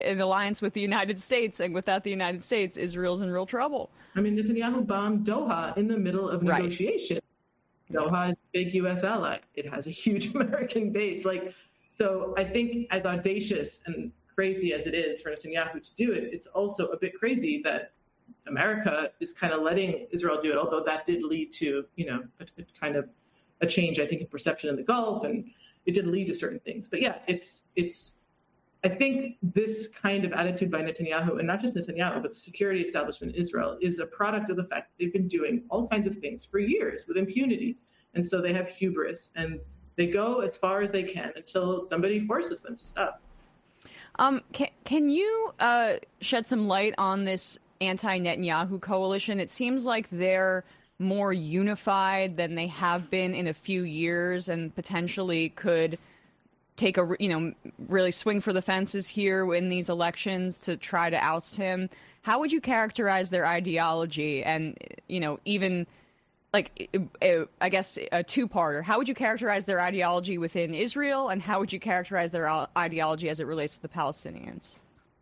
an alliance with the United States, and without the United States, Israel's in real trouble. I mean, Netanyahu bombed Doha in the middle of negotiation. Doha is a big U.S. ally. It has a huge American base. So I think as audacious and crazy as it is for Netanyahu to do it, it's also a bit crazy that America is kind of letting Israel do it, although that did lead to, a kind of a change, I think, in perception in the Gulf, and it did lead to certain things. But yeah, I think this kind of attitude by Netanyahu, and not just Netanyahu, but the security establishment in Israel, is a product of the fact that they've been doing all kinds of things for years with impunity. And so they have hubris, and they go as far as they can until somebody forces them to stop. Can you shed some light on this anti-Netanyahu coalition? It seems like they're more unified than they have been in a few years, and potentially could take really swing for the fences here in these elections to try to oust him. How would you characterize their ideology? And, even I guess a two-parter. How would you characterize their ideology within Israel, and how would you characterize their ideology as it relates to the Palestinians?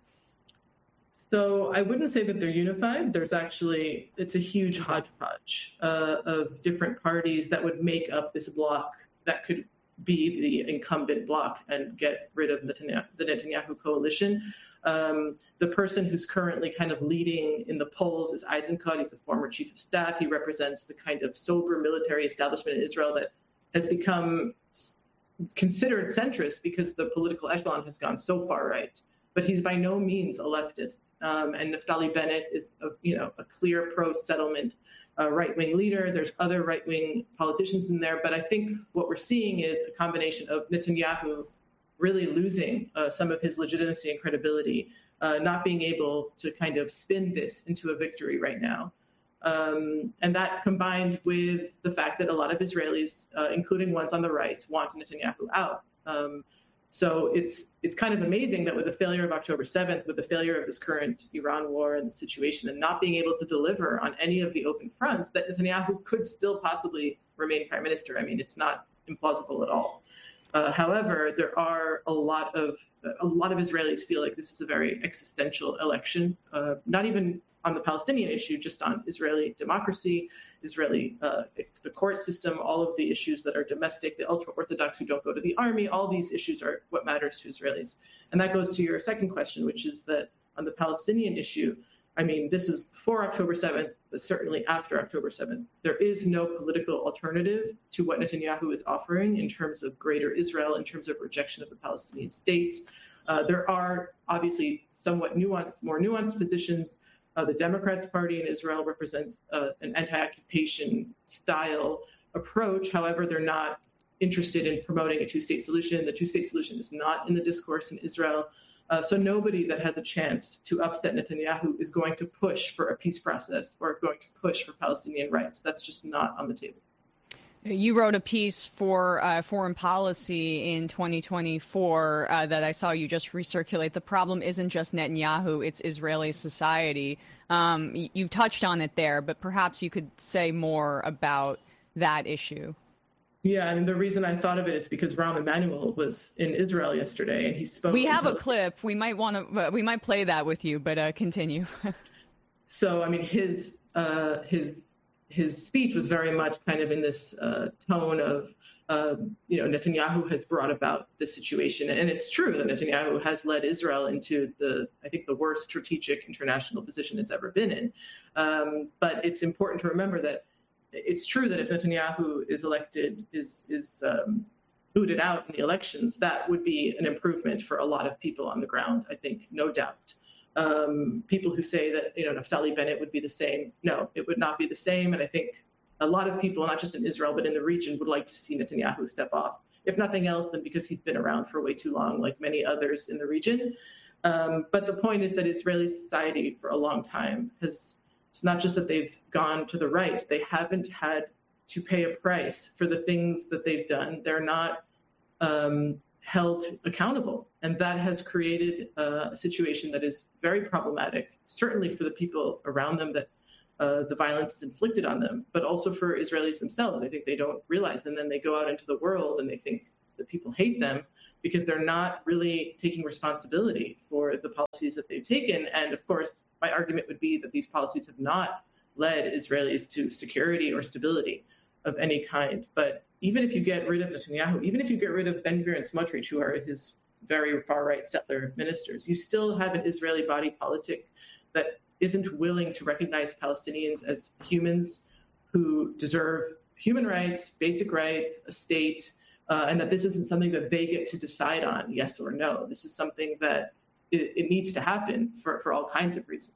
So I wouldn't say that they're unified. It's a huge hodgepodge of different parties that would make up this bloc that could be the incumbent bloc and get rid of the Netanyahu coalition. The person who's currently kind of leading in the polls is Eisenkot. He's the former chief of staff. He represents the kind of sober military establishment in Israel that has become considered centrist because the political echelon has gone so far right. But he's by no means a leftist. And Naftali Bennett is a clear pro-settlement right-wing leader. There's other right-wing politicians in there. But I think what we're seeing is a combination of Netanyahu really losing some of his legitimacy and credibility, not being able to kind of spin this into a victory right now. And that combined with the fact that a lot of Israelis, including ones on the right, want Netanyahu out. So it's kind of amazing that with the failure of October 7th, with the failure of this current Iran war and the situation, and not being able to deliver on any of the open fronts, that Netanyahu could still possibly remain prime minister. I mean, it's not implausible at all. However, there are a lot of Israelis feel like this is a very existential election, not even on the Palestinian issue, just on Israeli democracy, the court system, all of the issues that are domestic, the ultra-Orthodox who don't go to the army, all these issues are what matters to Israelis. And that goes to your second question, which is that on the Palestinian issue, I mean, this is before October 7th, but certainly after October 7th. There is no political alternative to what Netanyahu is offering in terms of greater Israel, in terms of rejection of the Palestinian state. There are obviously somewhat more nuanced positions. The Democrats Party in Israel represents an anti-occupation style approach. However, they're not interested in promoting a two-state solution. The two-state solution is not in the discourse in Israel. So nobody that has a chance to upset Netanyahu is going to push for a peace process or going to push for Palestinian rights. That's just not on the table. You wrote a piece for Foreign Policy in 2024 that I saw you just recirculate. The problem isn't just Netanyahu, it's Israeli society. You touched on it there, but perhaps you could say more about that issue. Yeah, I mean, the reason I thought of it is because Rahm Emanuel was in Israel yesterday, and he spoke. We have a clip. We might play that with you, but continue. So, I mean, his speech was very much kind of in this tone of, Netanyahu has brought about this situation. And it's true that Netanyahu has led Israel into the worst strategic international position it's ever been in. But it's important to remember that it's true that if Netanyahu is elected, is booted out in the elections, that would be an improvement for a lot of people on the ground, I think, no doubt. People who say that, Naftali Bennett would be the same. No, it would not be the same. And I think a lot of people, not just in Israel, but in the region, would like to see Netanyahu step off. If nothing else, then because he's been around for way too long, like many others in the region. But the point is that Israeli society for a long time it's not just that they've gone to the right. They haven't had to pay a price for the things that they've done. They're not held accountable. And that has created a situation that is very problematic, certainly for the people around them that the violence is inflicted on them, but also for Israelis themselves. I think they don't realize, and then they go out into the world and they think that people hate them. because they're not really taking responsibility for the policies that they've taken. And of course, my argument would be that these policies have not led Israelis to security or stability of any kind. But even if you get rid of Netanyahu, even if you get rid of Ben-Gvir and Smotrich, who are his very far-right settler ministers, you still have an Israeli body politic that isn't willing to recognize Palestinians as humans who deserve human rights, basic rights, a state, and that this isn't something that they get to decide on, yes or no. This is something that it needs to happen for all kinds of reasons.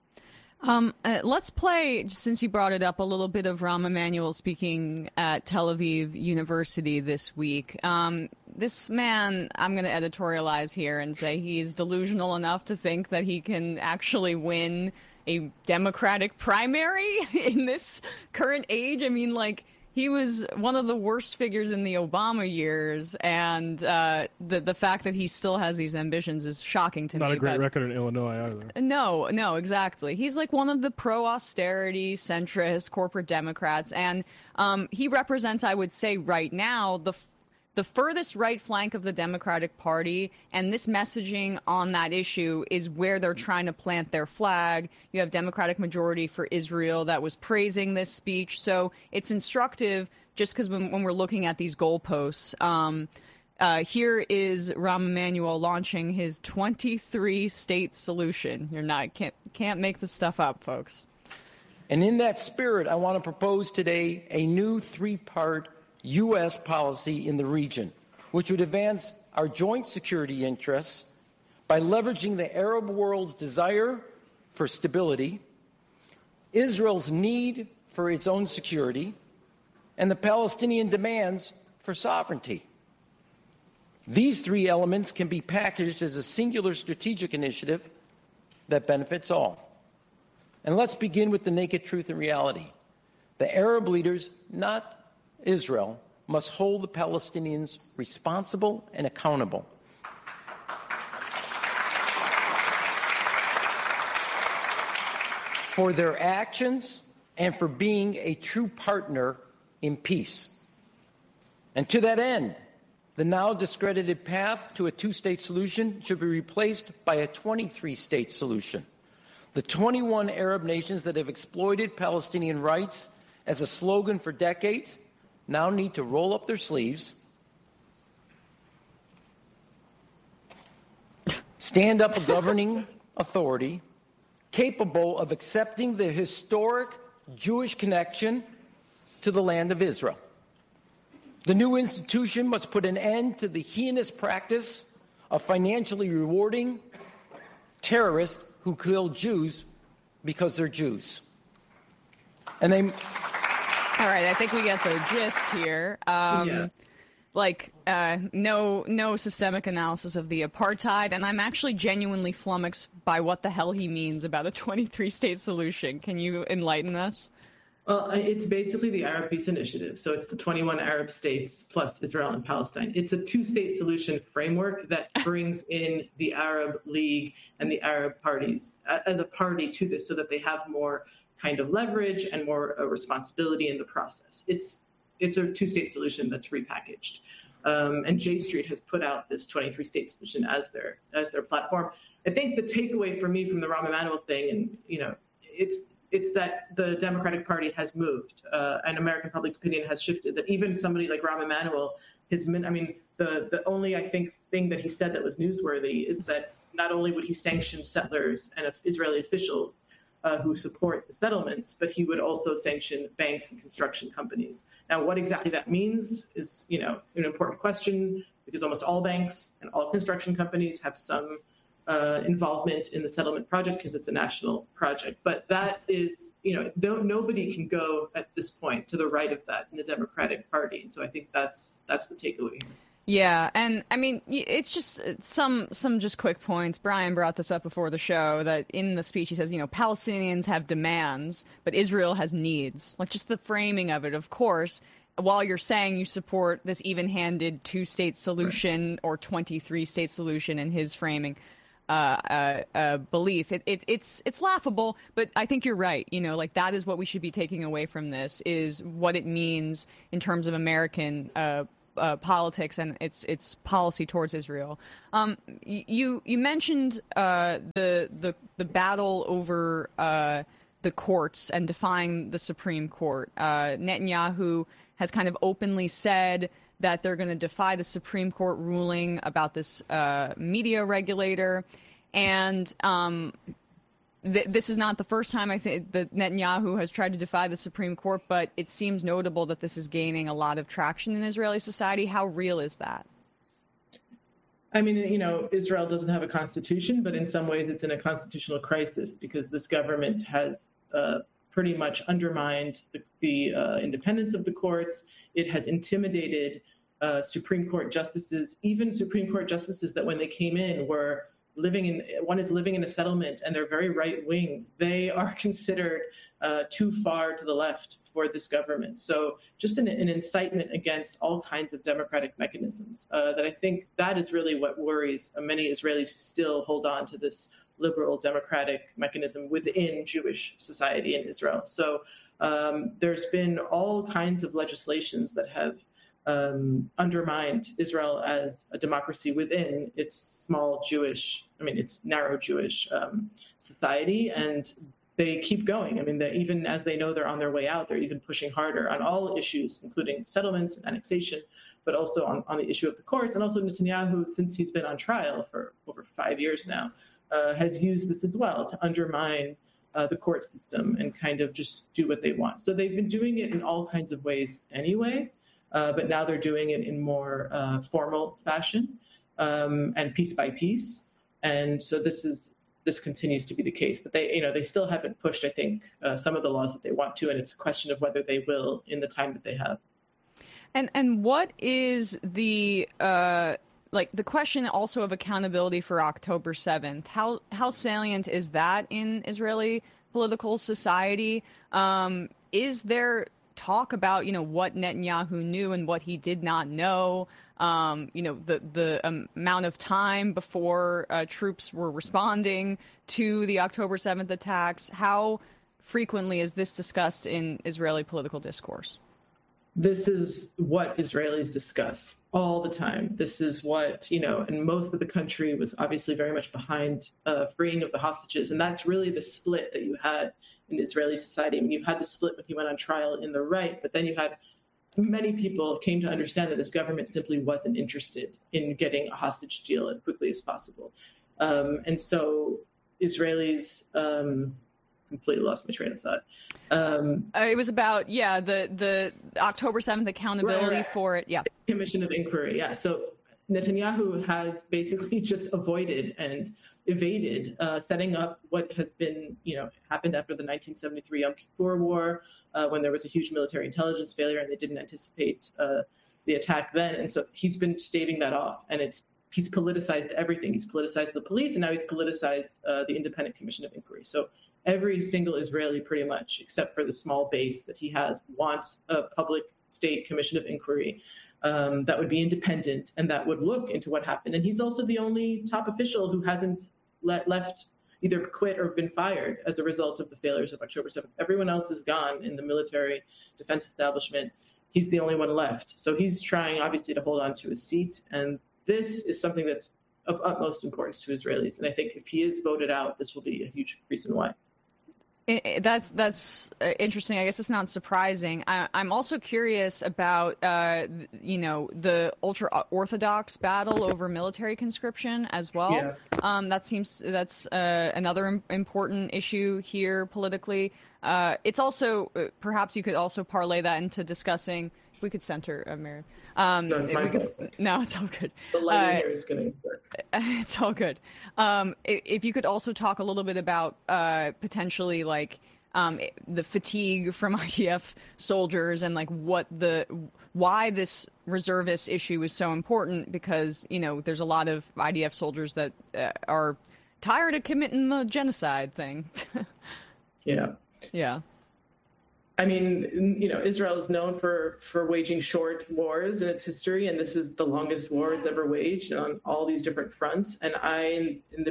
Let's play, since you brought it up, a little bit of Rahm Emanuel speaking at Tel Aviv University this week. This man, I'm going to editorialize here and say he's delusional enough to think that he can actually win a Democratic primary in this current age. I mean, like, he was one of the worst figures in the Obama years, and the fact that he still has these ambitions is shocking to me. Not a great record in Illinois either. No, exactly. He's like one of the pro-austerity, centrist, corporate Democrats, and he represents, I would say right now, the furthest right flank of the Democratic Party, and this messaging on that issue is where they're trying to plant their flag. You have Democratic Majority for Israel that was praising this speech. So it's instructive just because when we're looking at these goalposts, here is Rahm Emanuel launching his 23-state solution. Can't make this stuff up, folks. And in that spirit, I want to propose today a new three-part U.S. policy in the region, which would advance our joint security interests by leveraging the Arab world's desire for stability, Israel's need for its own security, and the Palestinian demands for sovereignty. These three elements can be packaged as a singular strategic initiative that benefits all. And let's begin with the naked truth and reality. The Arab leaders, not Israel, must hold the Palestinians responsible and accountable. For their actions and for being a true partner in peace. And to that end, the now discredited path to a two-state solution should be replaced by a 23-state solution. The 21 Arab nations that have exploited Palestinian rights as a slogan for decades now need to roll up their sleeves, stand up a governing authority capable of accepting the historic Jewish connection to the land of Israel. The new institution must put an end to the heinous practice of financially rewarding terrorists who kill Jews because they're Jews. And they... All right, I think we get the gist here. No systemic analysis of the apartheid, and I'm actually genuinely flummoxed by what the hell he means about a 23-state solution. Can you enlighten us? Well, it's basically the Arab Peace Initiative. So it's the 21 Arab states plus Israel and Palestine. It's a two-state solution framework that brings in the Arab League and the Arab parties as a party to this so that they have more kind of leverage and more responsibility in the process. It's a two-state solution that's repackaged. And J Street has put out this 23-state solution as their platform. I think the takeaway for me from the Rahm Emanuel thing, and it's that the Democratic Party has moved, and American public opinion has shifted. That even somebody like Rahm Emanuel, the only I think thing that he said that was newsworthy is that not only would he sanction settlers and Israeli officials who support the settlements, but he would also sanction banks and construction companies. Now, what exactly that means is, an important question, because almost all banks and all construction companies have some involvement in the settlement project because it's a national project. But that is, nobody can go at this point to the right of that in the Democratic Party. And so I think that's the takeaway. Yeah, and I mean, it's just some just quick points. Brian brought this up before the show that in the speech he says, Palestinians have demands, but Israel has needs. Like just the framing of it, of course, while you're saying you support this even-handed two-state solution or 23-state solution in his framing belief, it's laughable, but I think you're right. That is what we should be taking away from this is what it means in terms of American politics and its policy towards Israel. You mentioned the battle over the courts and defying the Supreme Court. Netanyahu has kind of openly said that they're going to defy the Supreme Court ruling about this media regulator, and this is not the first time I think that Netanyahu has tried to defy the Supreme Court, but it seems notable that this is gaining a lot of traction in Israeli society. How real is that? I mean, Israel doesn't have a constitution, but in some ways it's in a constitutional crisis because this government has pretty much undermined the independence of the courts. It has intimidated Supreme Court justices, even Supreme Court justices that when they came in were one is living in a settlement and they're very right wing. They are considered too far to the left for this government. So just an incitement against all kinds of democratic mechanisms that I think that is really what worries many Israelis who still hold on to this liberal democratic mechanism within Jewish society in Israel. So there's been all kinds of legislations that have undermined Israel as a democracy within its its narrow Jewish society, and they keep going. I mean, even as they know they're on their way out, they're even pushing harder on all issues, including settlements and annexation, but also on the issue of the courts. And also Netanyahu, since he's been on trial for over 5 years now, has used this as well to undermine the court system and kind of just do what they want. So they've been doing it in all kinds of ways anyway. But now they're doing it in more formal fashion and piece by piece, and so this continues to be the case. But they still haven't pushed, I think, some of the laws that they want to, and it's a question of whether they will in the time that they have. And what is the the question also of accountability for October 7th? How salient is that in Israeli political society? Is there talk about what Netanyahu knew and what he did not know, the amount of time before troops were responding to the October 7th attacks? How frequently is this discussed in Israeli political discourse? This is what Israelis discuss all the time. This is what, and most of the country was obviously very much behind freeing of the hostages. And that's really the split that you had in Israeli society. I mean, you had the split when he went on trial in the right, but then you had many people came to understand that this government simply wasn't interested in getting a hostage deal as quickly as possible. And so Israelis completely lost my train of thought. It was about, the October 7th accountability for it. Yeah. Commission of Inquiry. Yeah. So Netanyahu has basically just avoided and evaded setting up what has been, happened after the 1973 Yom Kippur War, when there was a huge military intelligence failure and they didn't anticipate the attack then. And so he's been staving that off, and he's politicized everything. He's politicized the police, and now he's politicized the Independent Commission of Inquiry. So every single Israeli, pretty much, except for the small base that he has, wants a public state commission of inquiry that would be independent and that would look into what happened. And he's also the only top official who hasn't left, either quit or been fired as a result of the failures of October 7th. Everyone else is gone in the military defense establishment. He's the only one left. So he's trying, obviously, to hold on to his seat. And this is something that's of utmost importance to Israelis. And I think if he is voted out, this will be a huge reason why. That's interesting. I guess it's not surprising. I'm also curious about the ultra-Orthodox battle over military conscription as well. Yeah. That's another important issue here politically. It's also perhaps you could also parlay that into discussing. We could center Mary. No, it's my fault. No, it's all good. The lighting here is going to work. It's all good. If you could also talk a little bit about potentially the fatigue from IDF soldiers and why this reservist issue is so important, because there's a lot of IDF soldiers that are tired of committing the genocide thing. Yeah. Yeah. I mean, Israel is known for waging short wars in its history, and this is the longest war it's ever waged on all these different fronts. And in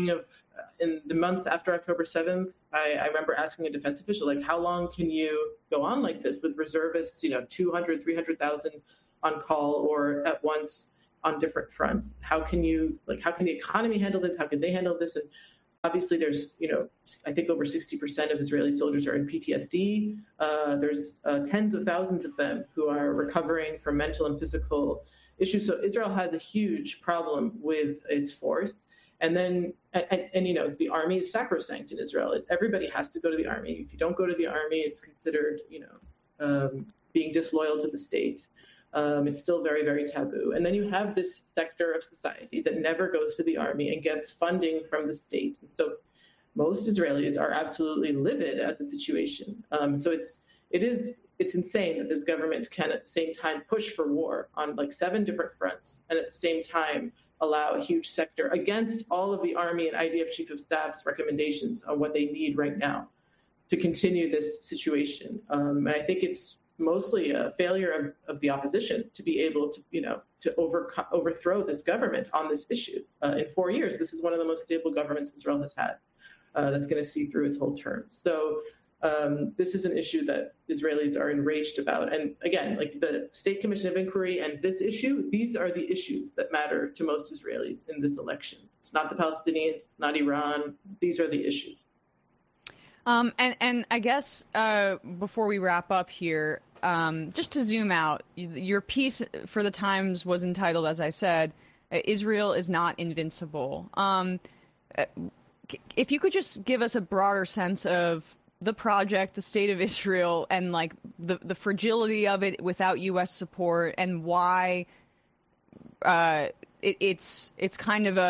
the months after October 7th, I remember asking a defense official, how long can you go on like this with reservists, 200,000, 300,000 on call or at once on different fronts. How can the economy handle this? How can they handle this? And obviously, there's, I think over 60% of Israeli soldiers are in PTSD. There's tens of thousands of them who are recovering from mental and physical issues. So Israel has a huge problem with its force. And then, the army is sacrosanct in Israel. Everybody has to go to the army. If you don't go to the army, it's considered, being disloyal to the state. It's still very, very taboo. And then you have this sector of society that never goes to the army and gets funding from the state. And so most Israelis are absolutely livid at the situation. So it's insane that this government can at the same time push for war on like 7 different fronts and at the same time allow a huge sector against all of the Army and IDF Chief of Staff's recommendations on what they need right now to continue this situation. And I think it's mostly a failure of the opposition to be able to, to overthrow this government on this issue. In 4 years, this is one of the most stable governments Israel has had that's going to see through its whole term. So this is an issue that Israelis are enraged about. And again, like the State Commission of Inquiry and this issue, these are the issues that matter to most Israelis in this election. It's not the Palestinians, it's not Iran. These are the issues. And I guess before we wrap up here, just to zoom out, your piece for the Times was entitled, as I said, "Israel is not invincible." If you could just give us a broader sense of the project, the state of Israel, and like the fragility of it without U.S. support, and why it's kind of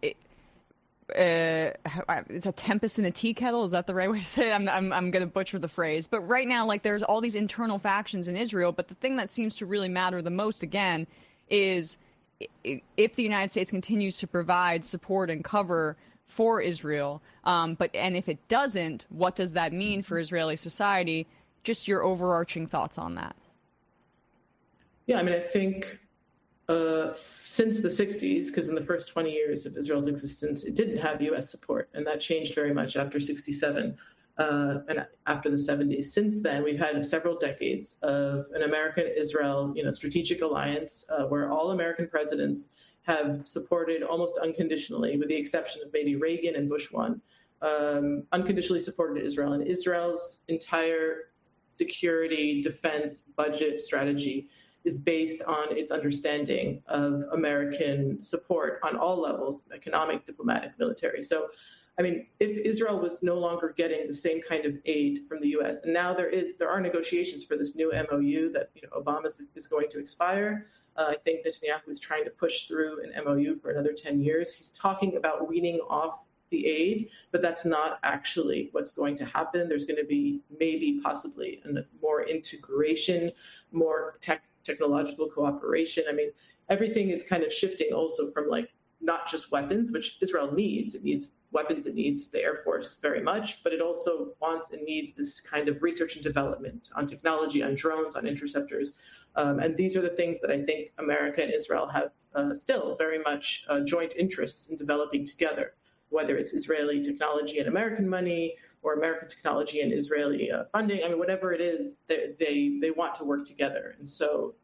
it's a tempest in a tea kettle. Is that the right way to say it? I'm going to butcher the phrase. But right now, like, there's all these internal factions in Israel. But the thing that seems to really matter the most, again, is if the United States continues to provide support and cover for Israel. And if it doesn't, what does that mean for Israeli society? Just your overarching thoughts on that. Yeah, I mean, I think since the 60s, because in the first 20 years of Israel's existence, it didn't have U.S. support, and that changed very much after 67 and after the 70s. Since then, we've had several decades of an American-Israel, strategic alliance where all American presidents have supported almost unconditionally, with the exception of maybe Reagan and Bush 1, unconditionally supported Israel. And Israel's entire security, defense, budget strategy is based on its understanding of American support on all levels, economic, diplomatic, military. So, I mean, if Israel was no longer getting the same kind of aid from the U.S., and now there are negotiations for this new MOU that Obama is going to expire. I think Netanyahu is trying to push through an MOU for another 10 years. He's talking about weaning off the aid, but that's not actually what's going to happen. There's going to be maybe possibly more integration, more technological cooperation. I mean, everything is kind of shifting also from like not just weapons, which Israel needs. It needs weapons, it needs the Air Force very much, but it also wants and needs this kind of research and development on technology, on drones, on interceptors. And these are the things that I think America and Israel have still very much joint interests in developing together, whether it's Israeli technology and American money or American technology and Israeli funding. I mean, whatever it is, they want to work together. And so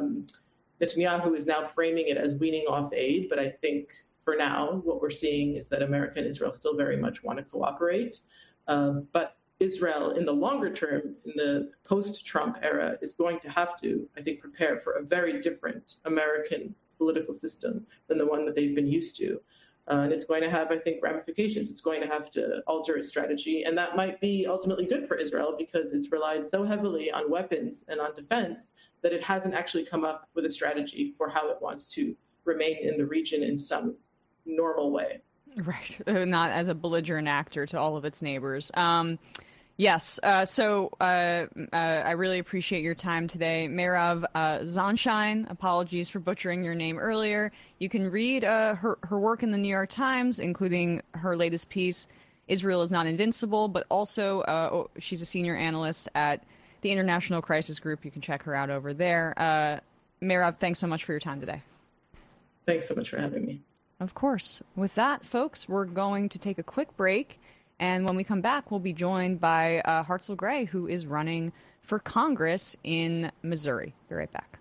Netanyahu is now framing it as weaning off aid, but I think for now, what we're seeing is that America and Israel still very much want to cooperate. But Israel, in the longer term, in the post-Trump era, is going to have to, I think, prepare for a very different American political system than the one that they've been used to. And it's going to have, I think, ramifications. It's going to have to alter its strategy. And that might be ultimately good for Israel because it's relied so heavily on weapons and on defense that it hasn't actually come up with a strategy for how it wants to remain in the region in some normal way. Right. Not as a belligerent actor to all of its neighbors. Yes. So I really appreciate your time today. Meirav Zonshine, apologies for butchering your name earlier. You can read her work in the New York Times, including her latest piece, Israel is Not Invincible, but also she's a senior analyst at the International Crisis Group. You can check her out over there. Meirav, thanks so much for your time today. Thanks so much for having me. Of course. With that, folks, we're going to take a quick break. And when we come back, we'll be joined by Hartzell Gray, who is running for Congress in Missouri. Be right back.